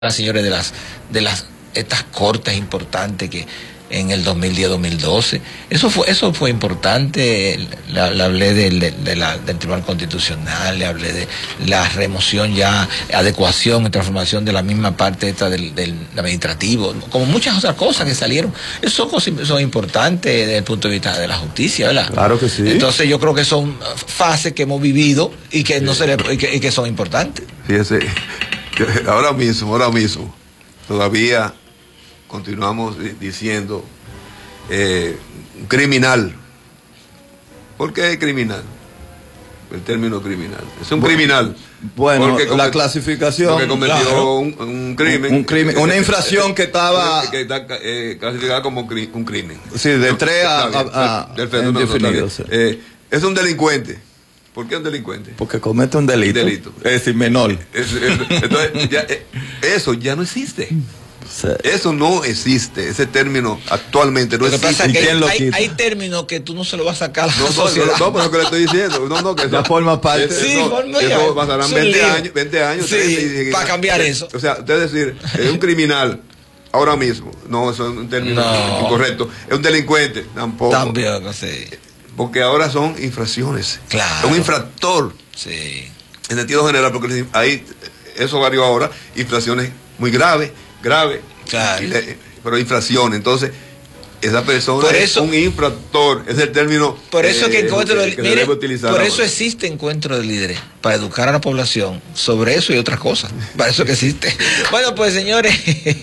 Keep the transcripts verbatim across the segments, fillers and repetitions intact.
señores, de las de las estas cortes importantes que en el dos mil diez dos mil doce, eso fue eso fue importante. Le, le hablé de, de, de la, del Tribunal Constitucional, le hablé de la remoción ya, adecuación y transformación de la misma parte esta del, del administrativo, como muchas otras cosas que salieron. Eso son, son importantes desde el punto de vista de la justicia, ¿verdad? Claro que sí. Entonces yo creo que son fases que hemos vivido y que sí. no se le, y que, y que son importantes. Fíjese, ahora mismo, ahora mismo, todavía continuamos diciendo eh, criminal. ¿Por qué criminal? El término criminal. Es un bueno, criminal. Bueno, porque la cometió, clasificación. Porque cometió claro, un, un crimen. Un, un crimen. Una infracción que estaba. Que está eh, clasificada como cri, un crimen. Sí, de tres a. a, a Perfecto, no, no, sí. eh, es un delincuente. ¿Por qué un delincuente? Porque comete un delito. Un delito. Es decir, menor. Es, es, entonces, ya, eso ya no existe. Sí. Eso no existe, ese término actualmente no existe. Pasa que lo hay, hay términos que tú no se lo vas a sacar a la no, sociedad. No, no, pero lo que le estoy diciendo, no, no, que ya forma parte. Eso, sí, no, forma eso pasarán veinte años, veinte años. Sí, treinta, para cambiar eh, eso. O sea, usted decir, es un criminal ahora mismo, no, eso es un término no. incorrecto, es un delincuente, tampoco. También, no sé. Porque ahora son infracciones. Claro. Es un infractor. Sí. En sentido general, porque hay, eso varió ahora, infracciones muy graves, graves. Claro. Le, pero infracción, entonces esa persona por eso, es un infractor, es el término por eso eh, que encuentro que, de, que mire, por ahora. Eso existe encuentro de líderes, para educar a la población sobre eso y otras cosas, para eso que existe. Bueno, pues señores,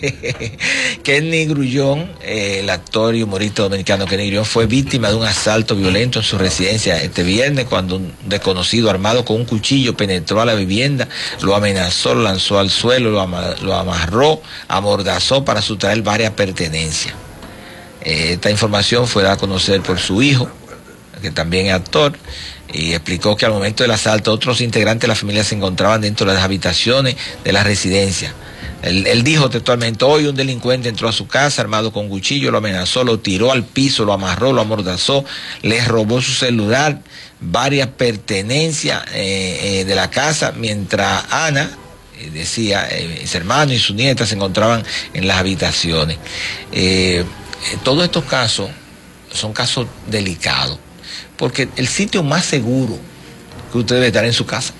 Kenny Grullón, eh, el actor y humorista dominicano Kenny Grullón, fue víctima de un asalto violento en su residencia este viernes, cuando un desconocido armado con un cuchillo penetró a la vivienda, lo amenazó, lo lanzó al suelo, lo, ama, lo amarró, amordazó para sustraer varias pertenencias. Esta información fue dada a conocer por su hijo, que también es actor, y explicó que al momento del asalto otros integrantes de la familia se encontraban dentro de las habitaciones de la residencia. Él, él dijo textualmente: hoy un delincuente entró a su casa armado con cuchillo, lo amenazó, lo tiró al piso, lo amarró, lo amordazó, le robó su celular, varias pertenencias eh, eh, de la casa, mientras Ana, eh, decía, eh, su hermano y su nieta se encontraban en las habitaciones. Eh, Todos estos casos son casos delicados, porque el sitio más seguro que usted debe estar en su casa.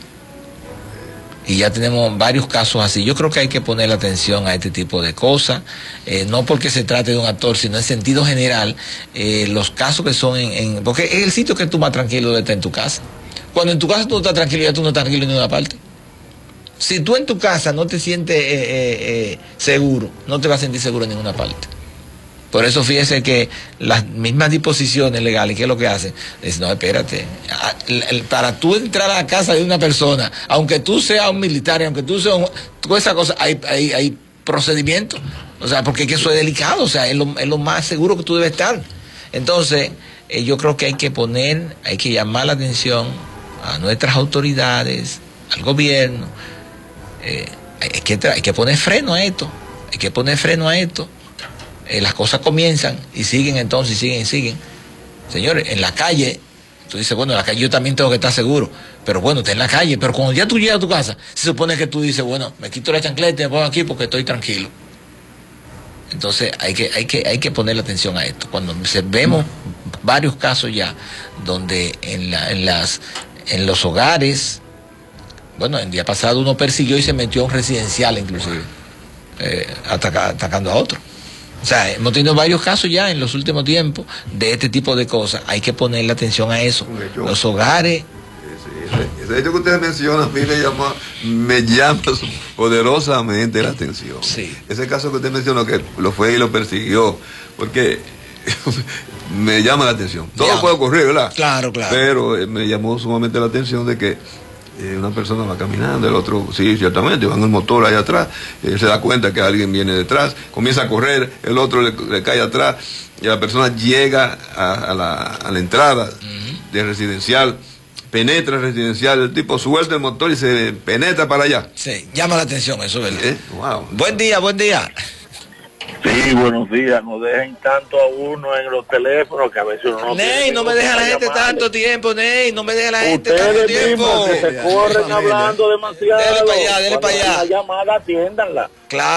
Y ya tenemos varios casos así. Yo creo que hay que poner la atención a este tipo de cosas, eh, no porque se trate de un actor, sino en sentido general, eh, los casos que son en, en... Porque es el sitio que tú más tranquilo de estar en tu casa. Cuando en tu casa tú no estás tranquilo, ya tú no estás tranquilo en ninguna parte. Si tú en tu casa no te sientes eh, eh, eh, seguro, no te vas a sentir seguro en ninguna parte. Por eso fíjese que las mismas disposiciones legales, ¿qué es lo que hacen? Dicen, no, espérate, para tú entrar a la casa de una persona, aunque tú seas un militar, aunque tú seas un... Toda esa cosa, hay, hay, hay procedimientos, o sea, porque eso es delicado, o sea, es lo, es lo más seguro que tú debes estar. Entonces, eh, yo creo que hay que poner, hay que llamar la atención a nuestras autoridades, al gobierno, eh, hay, que, hay que poner freno a esto, hay que poner freno a esto. Eh, las cosas comienzan y siguen entonces, y siguen y siguen. Señores, en la calle, tú dices, bueno, en la calle yo también tengo que estar seguro, pero bueno, está en la calle, pero cuando ya tú llegas a tu casa, se supone que tú dices, bueno, me quito la chancleta y me pongo aquí porque estoy tranquilo. Entonces hay que, hay que, hay que ponerle atención a esto. Cuando vemos varios casos ya, donde en, la, en, las, en los hogares, bueno, el día pasado uno persiguió y se metió a un residencial inclusive, eh, ataca, atacando a otro. O sea, hemos tenido varios casos ya en los últimos tiempos de este tipo de cosas. Hay que ponerle atención a eso. Hecho, los hogares... Ese, ese hecho que ustedes mencionan a mí me llama, me llama poderosamente la atención. Sí. Ese caso que usted mencionó, que lo fue y lo persiguió, porque me llama la atención. Todo llama. puede ocurrir, ¿verdad? Claro, claro. Pero eh, me llamó sumamente la atención de que Eh, una persona va caminando, el otro, sí, ciertamente, va en el motor ahí atrás, eh, se da cuenta que alguien viene detrás, comienza a correr, el otro le, le cae atrás, y la persona llega a, a, la, a la entrada uh-huh. de residencial, penetra el residencial, el tipo suelta el motor y se penetra para allá. Sí, llama la atención eso, ¿verdad? ¿Eh? Wow. Buen día, buen día. Sí, buenos días. No dejen tanto a uno en los teléfonos que a veces uno no Ney, no me deja la gente llamarle. tanto tiempo, Ney, no me deja la gente Ustedes tanto tiempo. mismos que se corren hablando demasiado. Dele para allá, dele Cuando para allá. hay una llamada, atiéndanla. Claro.